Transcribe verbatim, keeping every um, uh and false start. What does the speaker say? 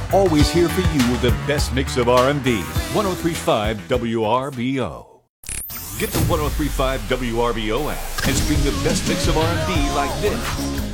Always here for you with the best mix of R and B. one oh three point five W R B O. Get the one oh three point five W R B O app and stream the best mix of R and B like this.